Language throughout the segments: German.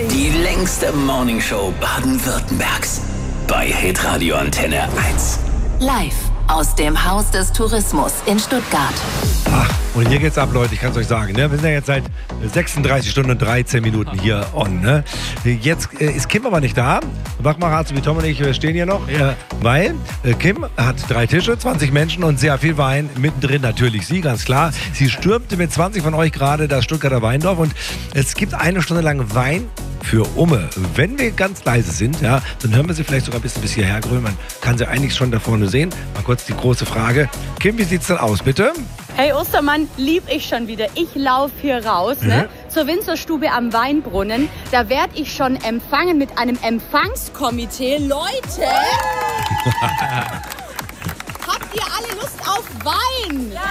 Die längste Morningshow Baden-Württembergs. Bei Hitradio Antenne 1. Live aus dem Haus des Tourismus in Stuttgart. Ach, und hier geht's ab, Leute, ich kann es euch sagen. Ne? Wir sind ja jetzt seit 36 Stunden und 13 Minuten hier on. Ne? Jetzt ist Kim aber nicht da. Wachmacher Arzt wie Tom und ich stehen hier noch, weil Kim hat 3 Tische, 20 Menschen und sehr viel Wein. Mittendrin natürlich sie, ganz klar. Sie stürmte mit 20 von euch gerade das Stuttgarter Weindorf und es gibt 1 Stunde lang Wein für Umme. Wenn wir ganz leise sind, ja, dann hören wir sie vielleicht sogar bis hierher grölen. Man kann sie eigentlich schon da vorne sehen. Mal kurz die große Frage. Kim, wie sieht's denn aus, bitte? Hey Ostermann, lieb ich schon wieder. Ich laufe hier raus, ne, zur Winzerstube am Weinbrunnen. Da werde ich schon empfangen mit einem Empfangskomitee. Leute! Habt ihr alle Lust auf Wein? Ja!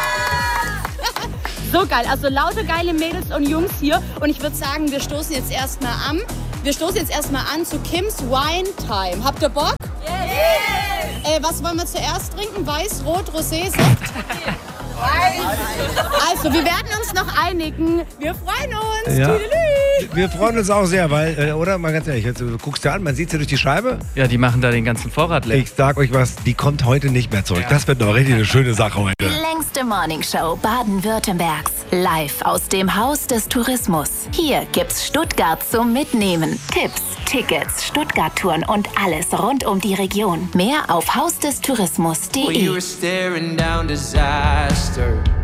So geil, also lauter geile Mädels und Jungs hier. Und ich würde sagen, wir stoßen jetzt erstmal an. Zu Kims Wine Time. Habt ihr Bock? Yes! Was wollen wir zuerst trinken? Weiß, Rot, Rosé, Sekt? Also, wir werden uns noch einigen. Wir freuen uns. Ja. Wir freuen uns auch sehr, weil, oder? Mal ganz ehrlich, jetzt, du guckst dir an, man sieht sie durch die Scheibe. Ja, die machen da den ganzen Vorrat leer. Ich sag euch was, die kommt heute nicht mehr zurück. Ja. Das wird doch richtig eine schöne Sache heute. Die längste Morningshow Baden-Württembergs. Live aus dem Haus des Tourismus. Hier gibt's Stuttgart zum Mitnehmen. Tipps, Tickets, Stuttgart-Touren und alles rund um die Region. Mehr auf hausdestourismus.de. We were staring down disaster.